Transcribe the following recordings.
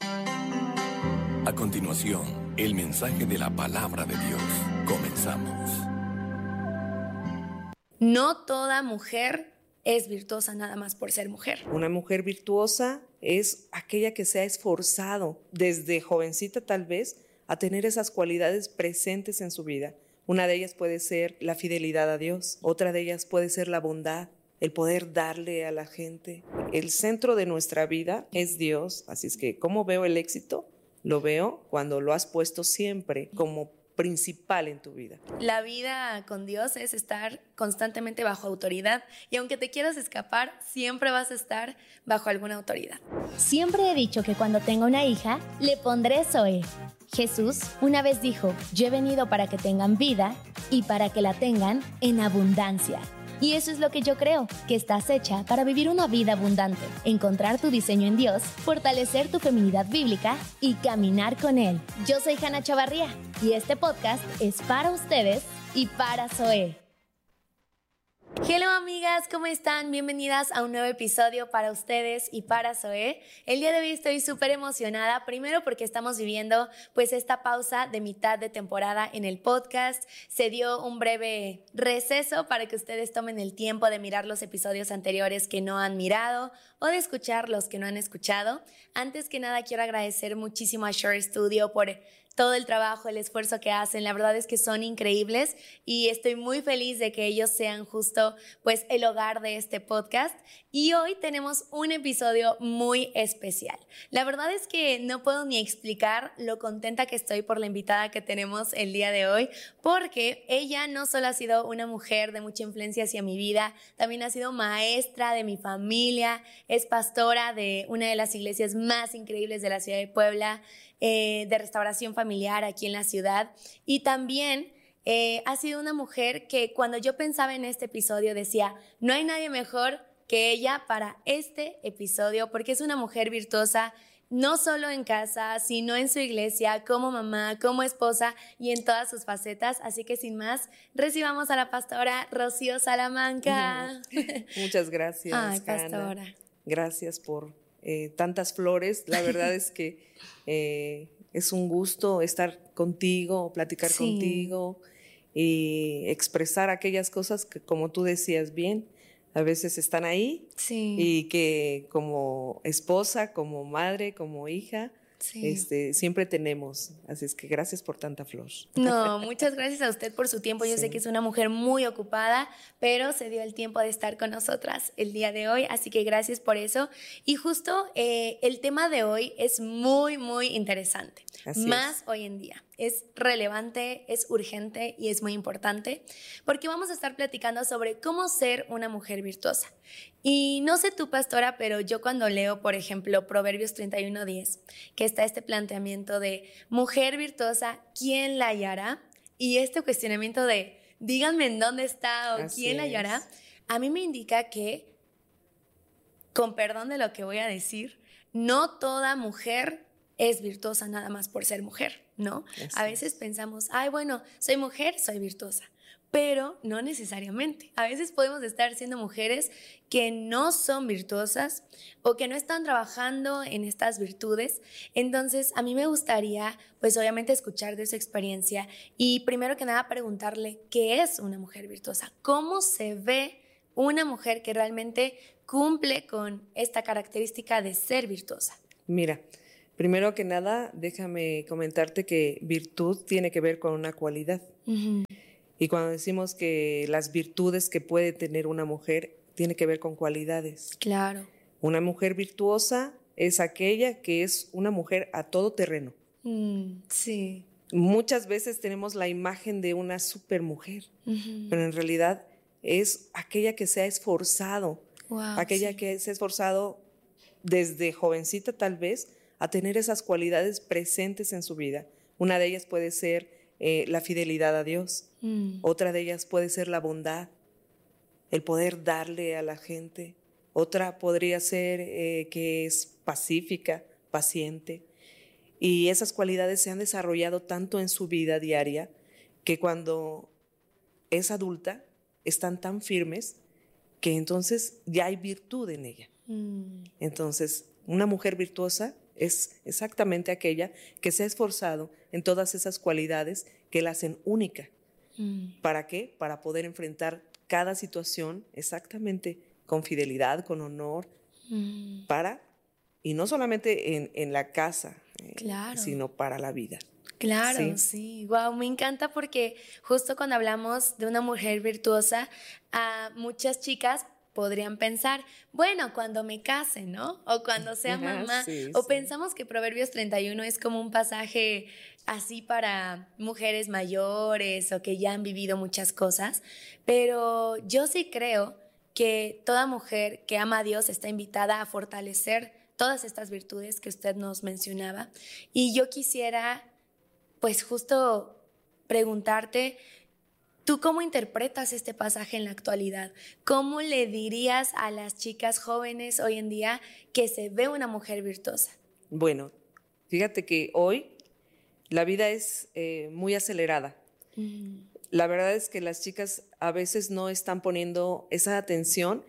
A continuación, el mensaje de la palabra de Dios. Comenzamos. No toda mujer es virtuosa nada más por ser mujer. Una mujer virtuosa es aquella que se ha esforzado desde jovencita tal vez a tener esas cualidades presentes en su vida. Una de ellas puede ser la fidelidad a Dios, otra de ellas puede ser la bondad, el poder darle a la gente. El centro de nuestra vida es Dios, así es que ¿cómo veo el éxito? Lo veo cuando lo has puesto siempre como principal en tu vida. La vida con Dios es estar constantemente bajo autoridad y aunque te quieras escapar, siempre vas a estar bajo alguna autoridad. Siempre he dicho que cuando tenga una hija, le pondré Zoe. Jesús una vez dijo, yo he venido para que tengan vida y para que la tengan en abundancia. Y eso es lo que yo creo, que estás hecha para vivir una vida abundante, encontrar tu diseño en Dios, fortalecer tu feminidad bíblica y caminar con Él. Yo soy Hanna Chavarría y este podcast es para ustedes y para Zoe. Hello amigas, ¿cómo están? Bienvenidas a un nuevo episodio para ustedes y para Zoe. El día de hoy estoy súper emocionada, primero porque estamos viviendo pues esta pausa de mitad de temporada en el podcast. Se dio un breve receso para que ustedes tomen el tiempo de mirar los episodios anteriores que no han mirado o de escuchar los que no han escuchado. Antes que nada quiero agradecer muchísimo a Shore Studio por todo el trabajo, el esfuerzo que hacen. La verdad es que son increíbles y estoy muy feliz de que ellos sean justo pues el hogar de este podcast. Y hoy tenemos un episodio muy especial. La verdad es que no puedo ni explicar lo contenta que estoy por la invitada que tenemos el día de hoy, porque ella no solo ha sido una mujer de mucha influencia hacia mi vida, también ha sido maestra de mi familia, es pastora de una de las iglesias más increíbles de la ciudad de Puebla, de restauración familiar aquí en la ciudad, y también ha sido una mujer que cuando yo pensaba en este episodio decía, no hay nadie mejor que ella para este episodio, porque es una mujer virtuosa, no solo en casa, sino en su iglesia, como mamá, como esposa y en todas sus facetas. Así que sin más, recibamos a la pastora Rocío Salamanca. Muchas gracias, Ay, pastora. Hanna. Gracias por tantas flores. La verdad es que es un gusto estar contigo, platicar contigo y expresar aquellas cosas que, como tú decías bien, a veces están ahí y que como esposa, como madre, como hija, siempre tenemos. Así es que gracias por tanta flor. No, muchas gracias a usted por su tiempo. Yo sé que es una mujer muy ocupada, pero se dio el tiempo de estar con nosotras el día de hoy, así que gracias por eso. Y justo el tema de hoy es muy, muy interesante. Más hoy en día. Es relevante, es urgente y es muy importante porque vamos a estar platicando sobre cómo ser una mujer virtuosa. Y no sé tú, pastora, pero yo cuando leo, por ejemplo, Proverbios 31:10, que está este planteamiento de mujer virtuosa, ¿quién la hallará? Y este cuestionamiento de díganme en dónde está o quién la hallará, a mí me indica que, con perdón de lo que voy a decir, no toda mujer es virtuosa nada más por ser mujer, ¿no? A veces pensamos, ay, bueno, soy mujer, soy virtuosa, pero no necesariamente. A veces podemos estar siendo mujeres que no son virtuosas o que no están trabajando en estas virtudes. Entonces, a mí me gustaría, pues obviamente, escuchar de su experiencia y primero que nada preguntarle qué es una mujer virtuosa, cómo se ve una mujer que realmente cumple con esta característica de ser virtuosa. Mira, primero que nada, déjame comentarte que virtud tiene que ver con una cualidad. Uh-huh. Y cuando decimos que las virtudes que puede tener una mujer, tiene que ver con cualidades. Claro. Una mujer virtuosa es aquella que es una mujer a todo terreno. Sí. Muchas veces tenemos la imagen de una supermujer, pero en realidad es aquella que se ha esforzado, aquella que se ha esforzado desde jovencita tal vez, a tener esas cualidades presentes en su vida. Una de ellas puede ser la fidelidad a Dios. Otra de ellas puede ser la bondad, el poder darle a la gente. Otra podría ser que es pacífica, paciente. Y esas cualidades se han desarrollado tanto en su vida diaria que cuando es adulta están tan firmes que entonces ya hay virtud en ella. Entonces, una mujer virtuosa es exactamente aquella que se ha esforzado en todas esas cualidades que la hacen única. ¿Para qué? Para poder enfrentar cada situación exactamente con fidelidad, con honor, y no solamente en la casa, claro, sino para la vida. Claro, sí. Wow, me encanta porque justo cuando hablamos de una mujer virtuosa, a muchas chicas podrían pensar, bueno, cuando me case, ¿no? O cuando sea mamá. O pensamos que Proverbios 31 es como un pasaje así para mujeres mayores o que ya han vivido muchas cosas. Pero yo sí creo que toda mujer que ama a Dios está invitada a fortalecer todas estas virtudes que usted nos mencionaba. Y yo quisiera, pues justo preguntarte, ¿tú cómo interpretas este pasaje en la actualidad? ¿Cómo le dirías a las chicas jóvenes hoy en día que se ve una mujer virtuosa? Bueno, fíjate que hoy la vida es muy acelerada. La verdad es que las chicas a veces no están poniendo esa atención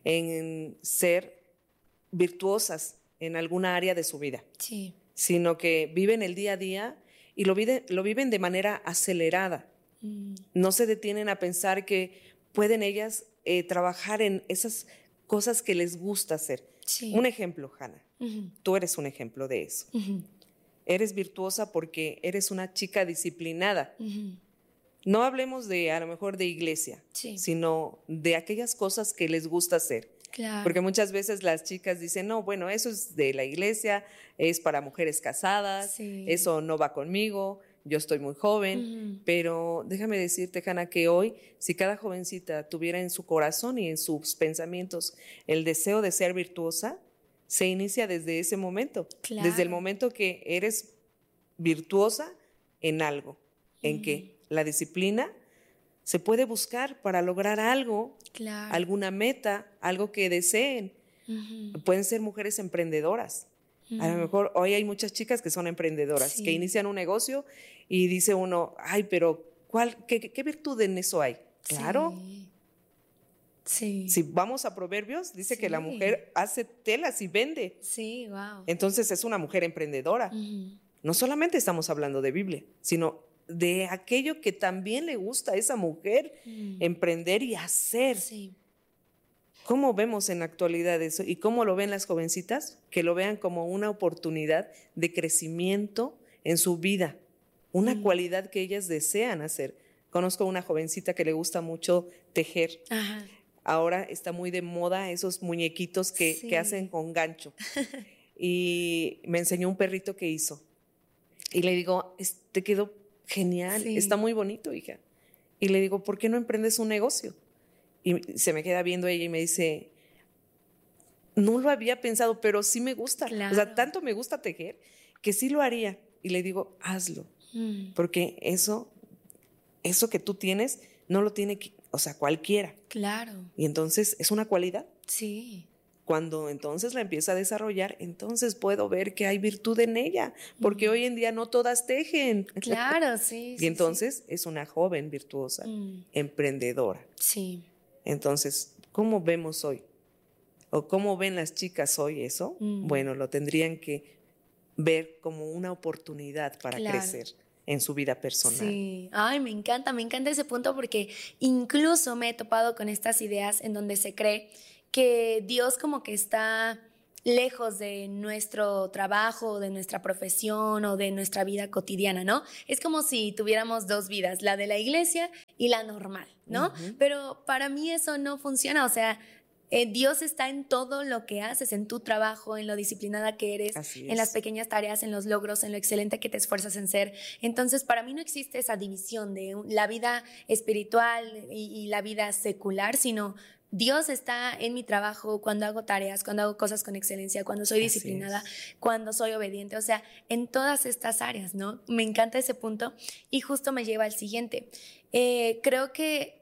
en ser virtuosas en alguna área de su vida, sino que viven el día a día y lo viven de manera acelerada. No se detienen a pensar que pueden ellas trabajar en esas cosas que les gusta hacer. Un ejemplo, Hannah. Tú eres un ejemplo de eso. Eres virtuosa porque eres una chica disciplinada. No hablemos a lo mejor de iglesia, sino de aquellas cosas que les gusta hacer. Claro. Porque muchas veces las chicas dicen, no, bueno, eso es de la iglesia, es para mujeres casadas, eso no va conmigo, yo estoy muy joven. Pero déjame decirte, Hannah, que hoy, si cada jovencita tuviera en su corazón y en sus pensamientos el deseo de ser virtuosa, se inicia desde ese momento. Claro. Desde el momento que eres virtuosa en algo, en que la disciplina se puede buscar para lograr algo, alguna meta, algo que deseen. Pueden ser mujeres emprendedoras. A lo mejor hoy hay muchas chicas que son emprendedoras, que inician un negocio y dice uno, ay, pero ¿qué virtud en eso hay? Claro. Si vamos a Proverbios, dice que la mujer hace telas y vende. Wow. Entonces es una mujer emprendedora. No solamente estamos hablando de Biblia, sino de aquello que también le gusta a esa mujer, emprender y hacer. ¿Cómo vemos en la actualidad eso? ¿Y cómo lo ven las jovencitas? Que lo vean como una oportunidad de crecimiento en su vida, una cualidad que ellas desean hacer. Conozco una jovencita que le gusta mucho tejer. Ahora está muy de moda esos muñequitos que hacen con gancho. Y me enseñó un perrito que hizo. Y le digo, te quedó genial, está muy bonito, hija. Y le digo, ¿por qué no emprendes un negocio? Y se me queda viendo ella y me dice, no lo había pensado, pero sí me gusta. Claro. O sea, tanto me gusta tejer que sí lo haría. Y le digo, hazlo. Porque eso que tú tienes no lo tiene cualquiera. Claro. Y entonces es una cualidad. Sí. Cuando entonces la empieza a desarrollar, entonces puedo ver que hay virtud en ella, porque hoy en día no todas tejen. Claro, sí. Y entonces es una joven virtuosa, emprendedora. Sí. Entonces, ¿cómo vemos hoy? ¿O cómo ven las chicas hoy eso? Bueno, lo tendrían que ver como una oportunidad para crecer en su vida personal. Sí, ay, me encanta ese punto porque incluso me he topado con estas ideas en donde se cree que Dios como que está lejos de nuestro trabajo, de nuestra profesión o de nuestra vida cotidiana, ¿no? Es como si tuviéramos dos vidas, la de la iglesia y la normal, ¿no? Pero para mí eso no funciona, o sea, Dios está en todo lo que haces, en tu trabajo, en lo disciplinada que eres, en las pequeñas tareas, en los logros, en lo excelente que te esfuerzas en ser. Entonces, para mí no existe esa división de la vida espiritual y la vida secular, sino Dios está en mi trabajo, cuando hago tareas, cuando hago cosas con excelencia, cuando soy disciplinada, cuando soy obediente, o sea, en todas estas áreas, ¿no? Me encanta ese punto y justo me lleva al siguiente. Creo que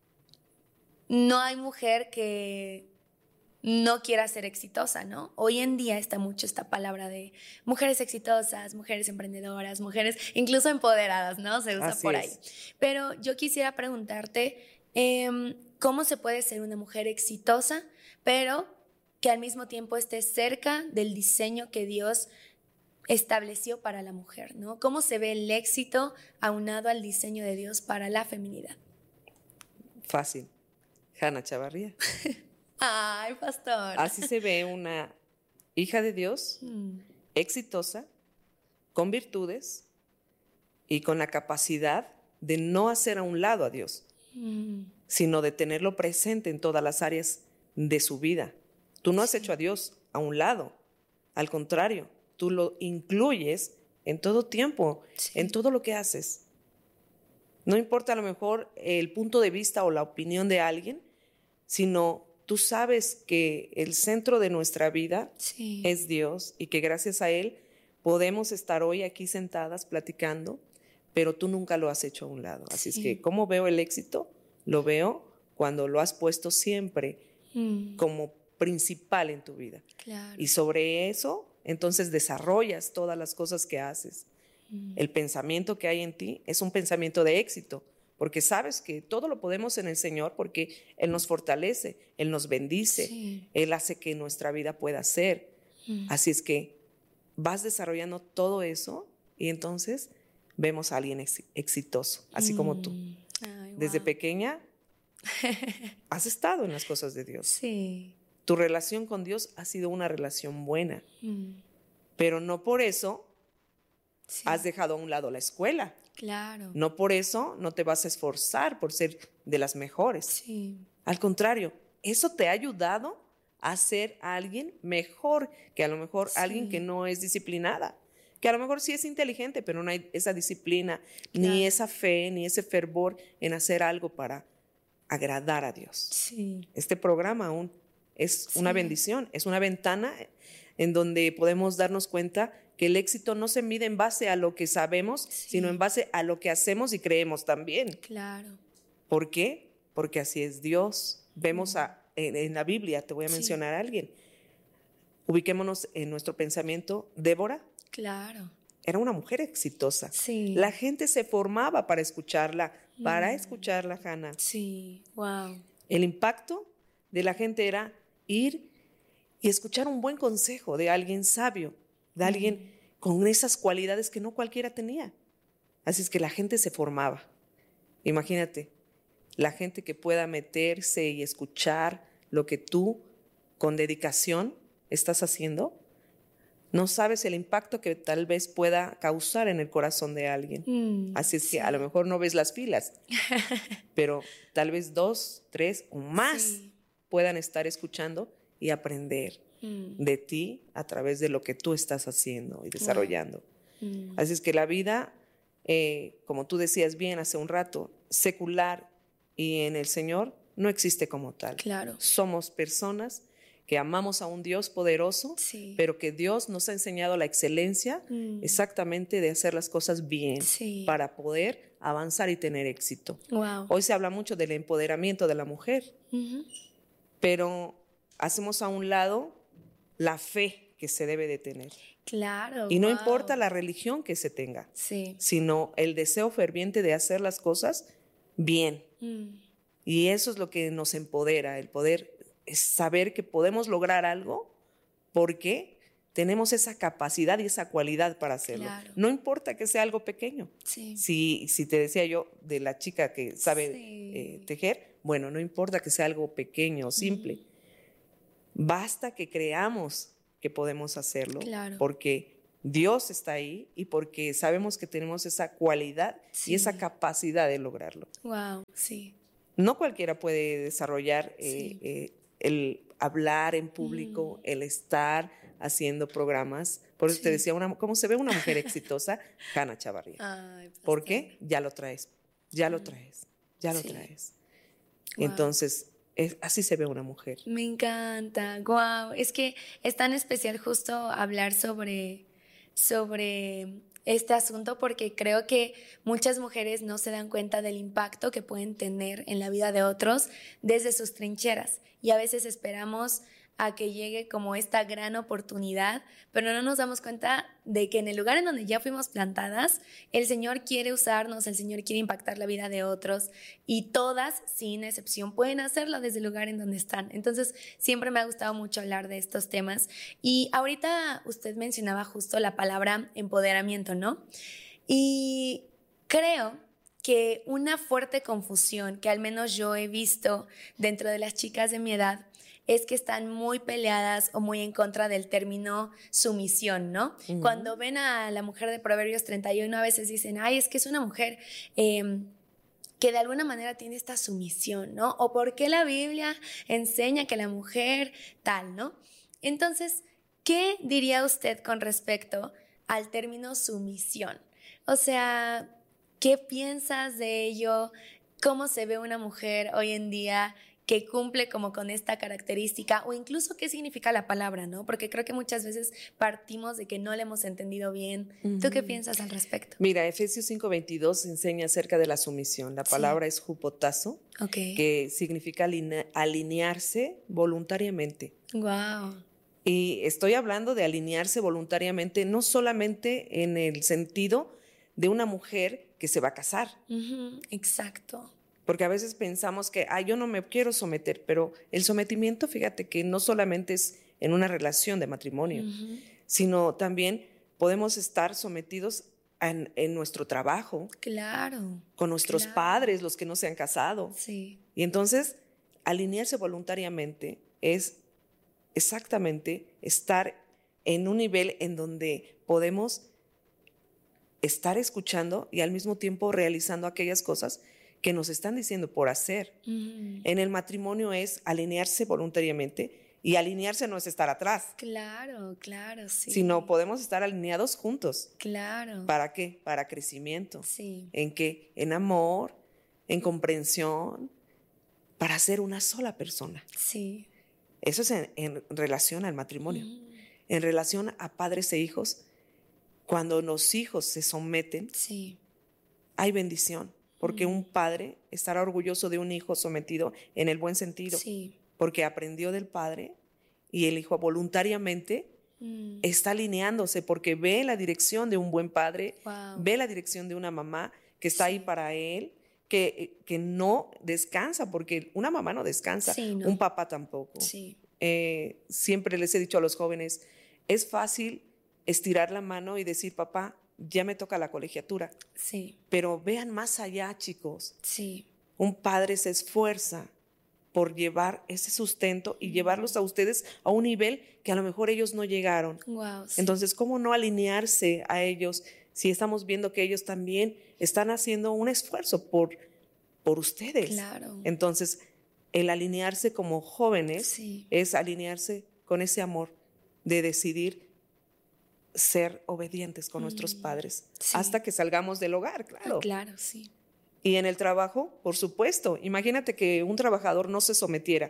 no hay mujer que no quiera ser exitosa, ¿no? Hoy en día está mucho esta palabra de mujeres exitosas, mujeres emprendedoras, mujeres incluso empoderadas, ¿no? Se usa por ahí. Pero yo quisiera preguntarte, ¿cómo se puede ser una mujer exitosa, pero que al mismo tiempo esté cerca del diseño que Dios estableció para la mujer, ¿no? ¿Cómo se ve el éxito aunado al diseño de Dios para la feminidad? Fácil. Hannah Chavarría. Ay, pastor. Así se ve una hija de Dios, exitosa, con virtudes y con la capacidad de no hacer a un lado a Dios, sino de tenerlo presente en todas las áreas de su vida. Tú no has hecho a Dios a un lado, al contrario, tú lo incluyes en todo tiempo, en todo lo que haces. No importa a lo mejor el punto de vista o la opinión de alguien, sino tú sabes que el centro de nuestra vida es Dios y que gracias a Él podemos estar hoy aquí sentadas platicando, pero tú nunca lo has hecho a un lado. Así es que, ¿cómo veo el éxito? Lo veo cuando lo has puesto siempre como principal en tu vida. Claro. Y sobre eso, entonces desarrollas todas las cosas que haces. El pensamiento que hay en ti es un pensamiento de éxito, porque sabes que todo lo podemos en el Señor, porque Él nos fortalece, Él nos bendice, Él hace que nuestra vida pueda ser. Así es que vas desarrollando todo eso y entonces vemos a alguien exitoso, así como tú. Ay, wow. Desde pequeña has estado en las cosas de Dios. Sí. Tu relación con Dios ha sido una relación buena, pero no por eso has dejado a un lado la escuela. Claro. No por eso no te vas a esforzar por ser de las mejores. Sí. Al contrario, eso te ha ayudado a ser alguien mejor que a lo mejor alguien que no es disciplinada. Que a lo mejor sí es inteligente, pero no hay esa disciplina, ni esa fe, ni ese fervor en hacer algo para agradar a Dios. Sí. Este programa aún es una bendición, es una ventana en donde podemos darnos cuenta que el éxito no se mide en base a lo que sabemos, sino en base a lo que hacemos y creemos también. Claro. ¿Por qué? Porque así es Dios. Vemos en la Biblia, te voy a mencionar a alguien. Ubiquémonos en nuestro pensamiento. Débora. Claro. Era una mujer exitosa. Sí. La gente se formaba para escucharla, Hannah. Sí, wow. El impacto de la gente era ir y escuchar un buen consejo de alguien sabio, de alguien con esas cualidades que no cualquiera tenía. Así es que la gente se formaba. Imagínate, la gente que pueda meterse y escuchar lo que tú con dedicación estás haciendo. No sabes el impacto que tal vez pueda causar en el corazón de alguien. Así es que a lo mejor no ves las filas, pero tal vez 2, 3 o más puedan estar escuchando y aprender de ti a través de lo que tú estás haciendo y desarrollando. Así es que la vida, como tú decías bien hace un rato, secular y en el Señor no existe como tal. Claro. Somos personas que amamos a un Dios poderoso, pero que Dios nos ha enseñado la excelencia exactamente de hacer las cosas bien para poder avanzar y tener éxito. Wow. Hoy se habla mucho del empoderamiento de la mujer, pero hacemos a un lado la fe que se debe de tener. Claro. Y no importa la religión que se tenga, sino el deseo ferviente de hacer las cosas bien. Y eso es lo que nos empodera, el poder es saber que podemos lograr algo porque tenemos esa capacidad y esa cualidad para hacerlo. Claro. No importa que sea algo pequeño. Si te decía yo de la chica que sabe tejer, bueno, no importa que sea algo pequeño o simple. Basta que creamos que podemos hacerlo porque Dios está ahí y porque sabemos que tenemos esa cualidad y esa capacidad de lograrlo. Wow, sí. No cualquiera puede desarrollar el hablar en público, el estar haciendo programas. Por eso te decía, ¿cómo se ve una mujer exitosa? Hannah Chavarría. Ay, ¿por qué? Ya lo traes. Wow. Entonces, así se ve una mujer. Me encanta. Wow. Es que es tan especial justo hablar sobre este asunto porque creo que muchas mujeres no se dan cuenta del impacto que pueden tener en la vida de otros desde sus trincheras y a veces esperamos a que llegue como esta gran oportunidad, pero no nos damos cuenta de que en el lugar en donde ya fuimos plantadas, el Señor quiere usarnos, el Señor quiere impactar la vida de otros y todas, sin excepción, pueden hacerlo desde el lugar en donde están. Entonces, siempre me ha gustado mucho hablar de estos temas y ahorita usted mencionaba justo la palabra empoderamiento, ¿no? Y creo que una fuerte confusión que al menos yo he visto dentro de las chicas de mi edad es que están muy peleadas o muy en contra del término sumisión, ¿no? Cuando ven a la mujer de Proverbios 31 a veces dicen, ay, es que es una mujer que de alguna manera tiene esta sumisión, ¿no? O ¿por qué la Biblia enseña que la mujer tal, ¿no? Entonces, ¿qué diría usted con respecto al término sumisión? O sea, ¿qué piensas de ello? ¿Cómo se ve una mujer hoy en día que cumple como con esta característica? O incluso qué significa la palabra, ¿no? Porque creo que muchas veces partimos de que no la hemos entendido bien. ¿Tú qué piensas al respecto? Mira, Efesios 5:22 enseña acerca de la sumisión. La palabra es hupotazo, que significa alinearse voluntariamente. Wow. Y estoy hablando de alinearse voluntariamente, no solamente en el sentido de una mujer que se va a casar. Exacto. Porque a veces pensamos que, yo no me quiero someter, pero el sometimiento, fíjate que no solamente es en una relación de matrimonio, sino también podemos estar sometidos en nuestro trabajo. Claro. Con nuestros padres, los que no se han casado. Sí. Y entonces, alinearse voluntariamente es exactamente estar en un nivel en donde podemos estar escuchando y al mismo tiempo realizando aquellas cosas que nos están diciendo por hacer. En el matrimonio es alinearse voluntariamente y alinearse no es estar atrás. Claro, claro, sí. Sino podemos estar alineados juntos. Claro. ¿Para qué? Para crecimiento. Sí. ¿En qué? En amor, en comprensión, para ser una sola persona. Sí. Eso es en relación al matrimonio. En relación a padres e hijos, cuando los hijos se someten, hay bendición. Porque un padre estará orgulloso de un hijo sometido en el buen sentido. Porque aprendió del padre y el hijo voluntariamente está alineándose porque ve la dirección de un buen padre, ve la dirección de una mamá que está ahí para él, que no descansa, porque una mamá no descansa, ¿no? Un papá tampoco. Siempre les he dicho a los jóvenes, es fácil estirar la mano y decir, papá, ya me toca la colegiatura. Pero vean más allá, chicos. Un padre se esfuerza por llevar ese sustento y llevarlos a ustedes a un nivel que a lo mejor ellos no llegaron. Entonces, ¿cómo no alinearse a ellos si estamos viendo que ellos también están haciendo un esfuerzo por ustedes? Claro. Entonces, el alinearse como jóvenes es alinearse con ese amor de decidir ser obedientes con nuestros padres hasta que salgamos del hogar, claro. Claro, sí. Y en el trabajo, por supuesto. Imagínate que un trabajador no se sometiera.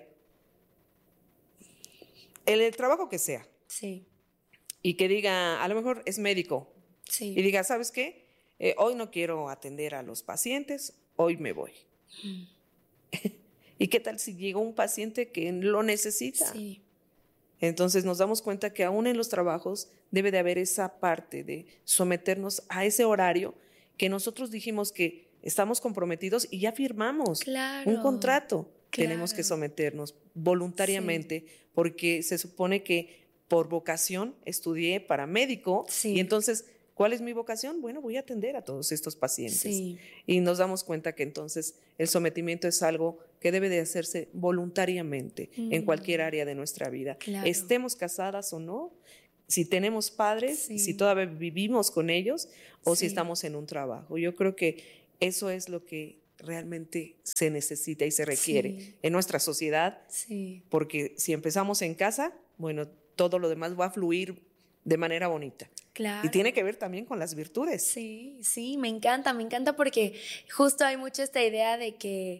El trabajo que sea. Y que diga, a lo mejor es médico. Y diga, ¿sabes qué? Hoy no quiero atender a los pacientes, hoy me voy. ¿Y qué tal si llega un paciente que lo necesita? Entonces nos damos cuenta que aún en los trabajos debe de haber esa parte de someternos a ese horario que nosotros dijimos que estamos comprometidos y ya firmamos un contrato. Tenemos que someternos voluntariamente porque se supone que por vocación estudié para médico y entonces, ¿cuál es mi vocación? Bueno, voy a atender a todos estos pacientes. Y nos damos cuenta que entonces el sometimiento es algo que debe de hacerse voluntariamente en cualquier área de nuestra vida. Estemos casadas o no, si tenemos padres, si todavía vivimos con ellos o si estamos en un trabajo. Yo creo que eso es lo que realmente se necesita y se requiere en nuestra sociedad, porque si empezamos en casa, bueno, todo lo demás va a fluir de manera bonita. Y tiene que ver también con las virtudes. Sí, me encanta porque justo hay mucho esta idea de que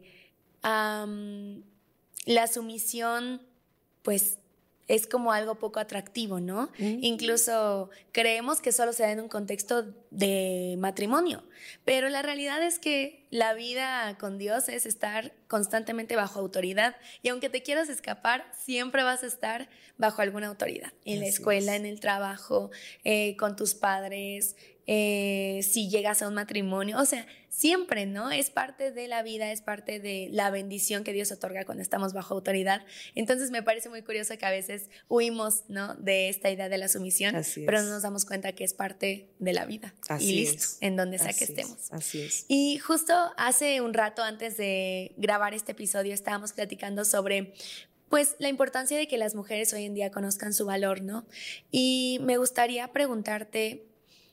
la sumisión, pues, es como algo poco atractivo, ¿no? Incluso creemos que solo se da en un contexto de matrimonio, pero la realidad es que la vida con Dios es estar constantemente bajo autoridad, y aunque te quieras escapar, siempre vas a estar bajo alguna autoridad, en la escuela, en el trabajo, con tus padres, si llegas a un matrimonio, o sea, siempre, ¿no? Es parte de la vida, es parte de la bendición que Dios otorga cuando estamos bajo autoridad. Entonces me parece muy curioso que a veces huimos, ¿no?, de esta idea de la sumisión, pero no nos damos cuenta que es parte de la vida. Así y listo, es. en donde sea Así que es. estemos. Así es. Y justo hace un rato, antes de grabar este episodio, estábamos platicando sobre, pues, la importancia de que las mujeres hoy en día conozcan su valor, ¿no? Y me gustaría preguntarte,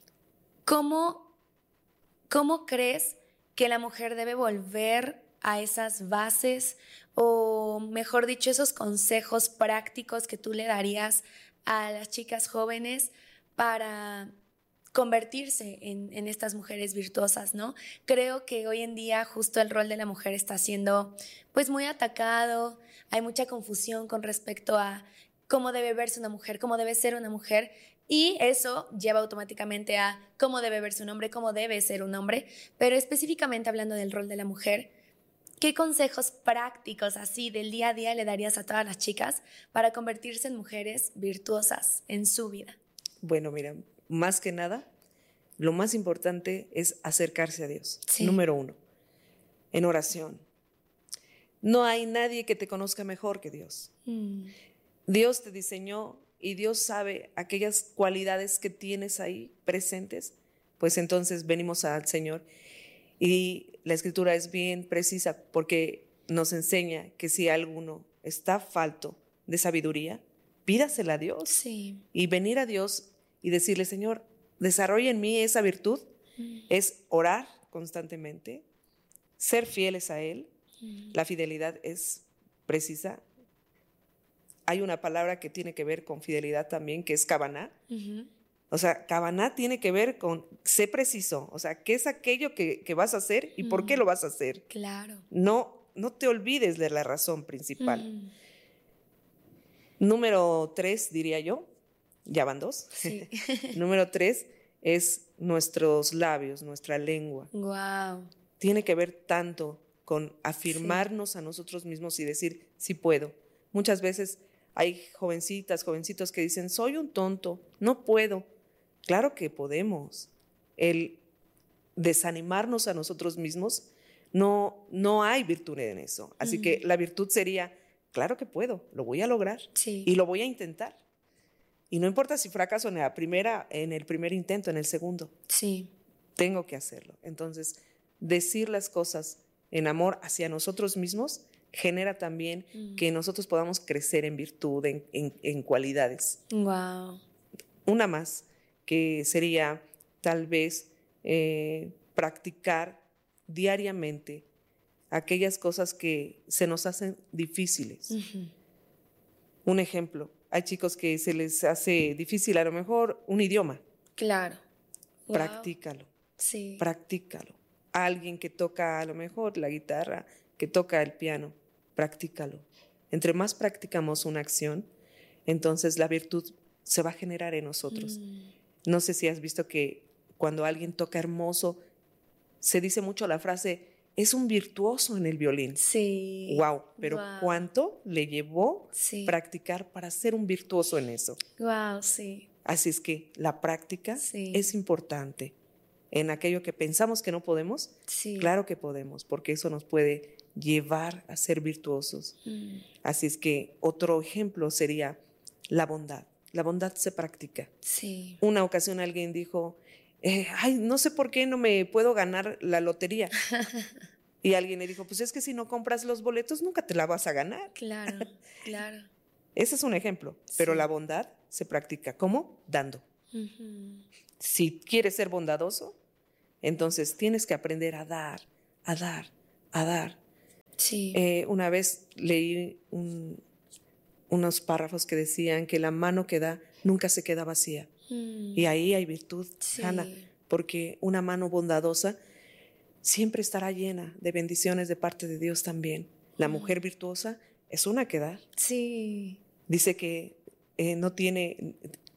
¿cómo crees que la mujer debe volver a esas bases, o mejor dicho, esos consejos prácticos que tú le darías a las chicas jóvenes para convertirse en estas mujeres virtuosas, ¿no? Creo que hoy en día justo el rol de la mujer está siendo pues muy atacado, hay mucha confusión con respecto a cómo debe verse una mujer, cómo debe ser una mujer, y eso lleva automáticamente a cómo debe verse un hombre, cómo debe ser un hombre, pero específicamente hablando del rol de la mujer, ¿qué consejos prácticos así del día a día le darías a todas las chicas para convertirse en mujeres virtuosas en su vida? Bueno, mira, más que nada, lo más importante es acercarse a Dios. Sí. Número 1, en oración. No hay nadie que te conozca mejor que Dios. Dios te diseñó y Dios sabe aquellas cualidades que tienes ahí presentes, pues entonces venimos al Señor. Y la Escritura es bien precisa porque nos enseña que si alguno está falto de sabiduría, pídasela a Dios. Sí. Y venir a Dios y decirle, Señor, desarrolla en mí esa virtud, es orar constantemente, ser fieles a Él. La fidelidad es precisa. Hay una palabra que tiene que ver con fidelidad también, que es kavaná. O sea, kavaná tiene que ver con sé preciso. O sea, ¿qué es aquello que vas a hacer y por qué lo vas a hacer? Claro. No te olvides de la razón principal. Número 3, diría yo. Ya van 2. Sí. Número 3 es nuestros labios, nuestra lengua. Wow. Tiene que ver tanto con afirmarnos a nosotros mismos y decir, sí puedo. Muchas veces hay jovencitas, jovencitos que dicen, soy un tonto, no puedo. Claro que podemos. El desanimarnos a nosotros mismos, no hay virtud en eso. Así que la virtud sería, claro que puedo, lo voy a lograr y lo voy a intentar. Y no importa si fracaso en el primer intento, en el segundo. Sí. Tengo que hacerlo. Entonces, decir las cosas en amor hacia nosotros mismos genera también que nosotros podamos crecer en virtud, en cualidades. Wow. Una más, que sería tal vez practicar diariamente aquellas cosas que se nos hacen difíciles. Un ejemplo, hay chicos que se les hace difícil a lo mejor un idioma. Claro. Wow. Practícalo. Sí. Practícalo. Alguien que toca a lo mejor la guitarra, que toca el piano, practícalo. Entre más practicamos una acción, entonces la virtud se va a generar en nosotros. No sé si has visto que cuando alguien toca hermoso, se dice mucho la frase, es un virtuoso en el violín. Sí. Wow, pero ¿cuánto le llevó practicar para ser un virtuoso en eso? Wow, sí. Así es que la práctica es importante. En aquello que pensamos que no podemos, claro que podemos, porque eso nos puede llevar a ser virtuosos. Así es que otro ejemplo sería la bondad. La bondad se practica. Sí. Una ocasión alguien dijo, no sé por qué no me puedo ganar la lotería. Y alguien le dijo, pues es que si no compras los boletos nunca te la vas a ganar. Claro, claro. Ese es un ejemplo, pero la bondad se practica. ¿Cómo? Dando. Si quieres ser bondadoso, entonces tienes que aprender a dar, a dar, a dar. Sí. Una vez leí unos párrafos que decían que la mano que da nunca se queda vacía. Y ahí hay virtud, Hannah, porque una mano bondadosa siempre estará llena de bendiciones de parte de Dios también. La mujer virtuosa es una que da. Sí. Dice que no tiene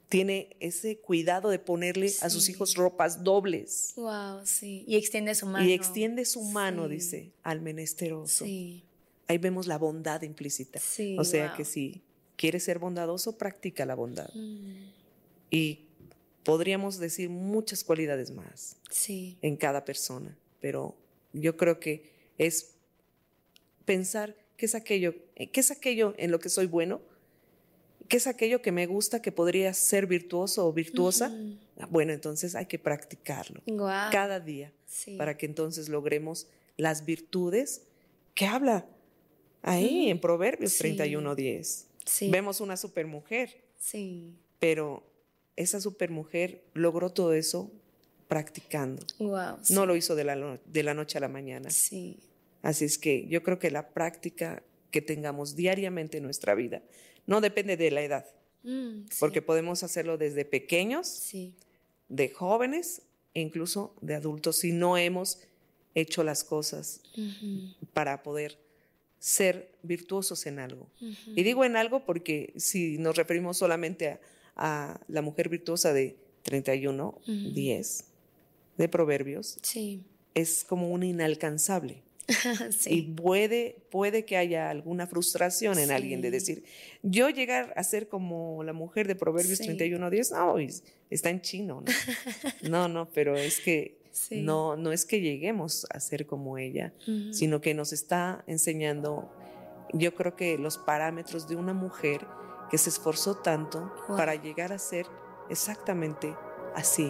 tiene ese cuidado de ponerle a sus hijos ropas dobles. Wow, sí. Y extiende su mano. Y extiende su mano, dice, al menesteroso. Sí. Ahí vemos la bondad implícita. Sí, o sea que si quieres ser bondadoso, practica la bondad. Y podríamos decir muchas cualidades más en cada persona, pero yo creo que es pensar qué es aquello en lo que soy bueno, qué es aquello que me gusta, que podría ser virtuoso o virtuosa. Bueno, entonces hay que practicarlo cada día para que entonces logremos las virtudes que habla ahí en Proverbios 31:10. Vemos una supermujer, pero esa supermujer logró todo eso practicando. No lo hizo de la noche a la mañana. Así es que yo creo que la práctica que tengamos diariamente en nuestra vida no depende de la edad, porque podemos hacerlo desde pequeños, de jóvenes e incluso de adultos si no hemos hecho las cosas para poder ser virtuosos en algo. Y digo en algo porque si nos referimos solamente a la mujer virtuosa de 31:10 de Proverbios, es como un inalcanzable. Y puede que haya alguna frustración en alguien de decir, yo llegar a ser como la mujer de Proverbios 31:10, no, está en chino, no, pero es que no es que lleguemos a ser como ella, sino que nos está enseñando, yo creo que los parámetros de una mujer que se esforzó tanto para llegar a ser exactamente así.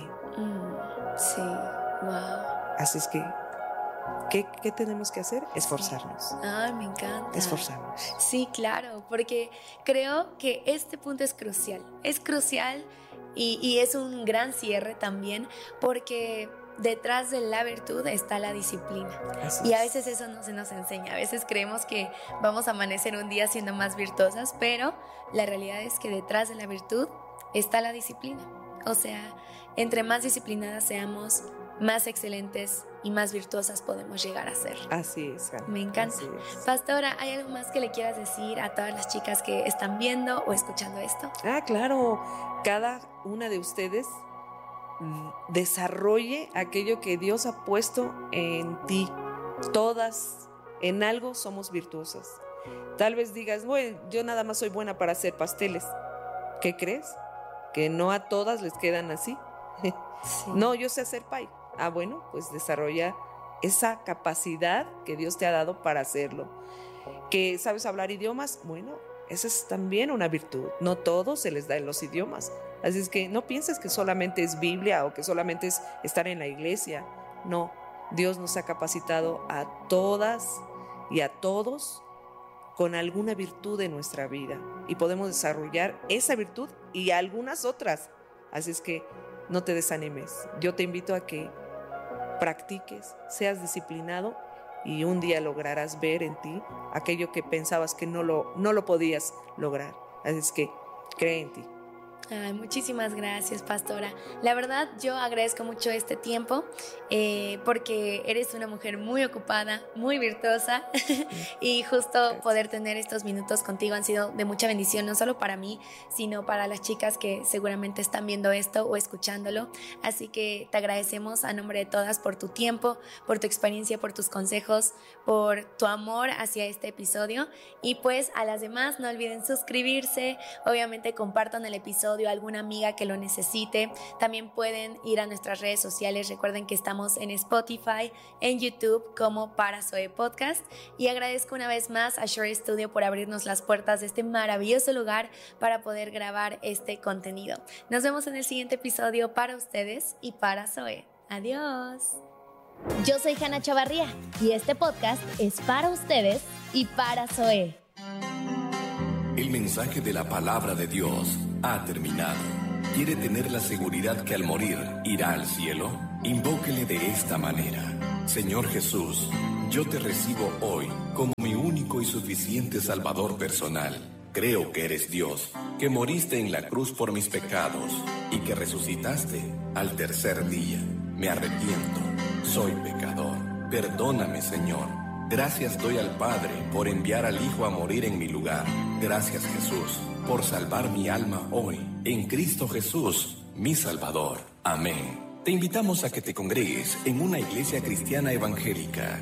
Así es que ¿qué tenemos que hacer? Esforzarnos. Me encanta. Esforzarnos. Sí, claro, porque creo que este punto es crucial. Es crucial y es un gran cierre también, porque detrás de la virtud está la disciplina. Y a veces eso no se nos enseña. A veces creemos que vamos a amanecer un día siendo más virtuosas, pero la realidad es que detrás de la virtud está la disciplina. O sea, entre más disciplinadas seamos, más excelentes y más virtuosas podemos llegar a ser. Así es, Hannah. Me encanta. Pastora, ¿hay algo más que le quieras decir a todas las chicas que están viendo o escuchando esto? Claro. Cada una de ustedes desarrolle aquello que Dios ha puesto en ti. Todas en algo somos virtuosas. Tal vez digas, bueno, yo nada más soy buena para hacer pasteles. ¿Qué crees? Que no a todas les quedan así. No, yo sé hacer pie. Bueno, pues desarrolla esa capacidad que Dios te ha dado para hacerlo. ¿Que sabes hablar idiomas? Bueno, esa es también una virtud. No todos se les da en los idiomas. Así es que no pienses que solamente es Biblia o que solamente es estar en la iglesia. No, Dios nos ha capacitado a todas y a todos con alguna virtud en nuestra vida. Y podemos desarrollar esa virtud y algunas otras. Así es que no te desanimes. Yo te invito a que practiques, seas disciplinado y un día lograrás ver en ti aquello que pensabas que no lo podías lograr. Así es que cree en ti. Muchísimas gracias, pastora. La verdad, yo agradezco mucho este tiempo porque eres una mujer muy ocupada, muy virtuosa y justo poder tener estos minutos contigo han sido de mucha bendición, no solo para mí, sino para las chicas que seguramente están viendo esto o escuchándolo. Así que te agradecemos a nombre de todas por tu tiempo, por tu experiencia, por tus consejos, por tu amor hacia este episodio. Y pues a las demás no olviden suscribirse, obviamente compartan el episodio a alguna amiga que lo necesite. También pueden ir a nuestras redes sociales. Recuerden que estamos en Spotify, en YouTube como Para Zoe Podcast. Y agradezco una vez más a Shore Studio por abrirnos las puertas de este maravilloso lugar para poder grabar este contenido. Nos vemos en el siguiente episodio para ustedes y para Zoe. Adiós. Yo soy Hannah Chavarría y este podcast es para ustedes y para Zoe. El mensaje de la palabra de Dios ha terminado. ¿Quiere tener la seguridad que al morir irá al cielo? Invóquele de esta manera. Señor Jesús, yo te recibo hoy como mi único y suficiente Salvador personal. Creo que eres Dios, que moriste en la cruz por mis pecados y que resucitaste al tercer día. Me arrepiento, soy pecador. Perdóname, Señor. Gracias doy al Padre por enviar al Hijo a morir en mi lugar. Gracias, Jesús, por salvar mi alma hoy, en Cristo Jesús, mi Salvador. Amén. Te invitamos a que te congregues en una iglesia cristiana evangélica.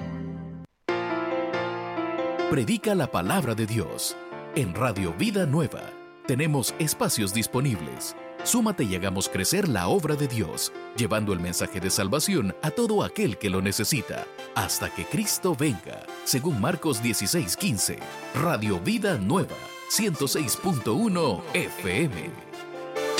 Predica la palabra de Dios. En Radio Vida Nueva tenemos espacios disponibles. Súmate y hagamos crecer la obra de Dios, llevando el mensaje de salvación a todo aquel que lo necesita, hasta que Cristo venga. Según Marcos 16:15, Radio Vida Nueva, 106.1 FM.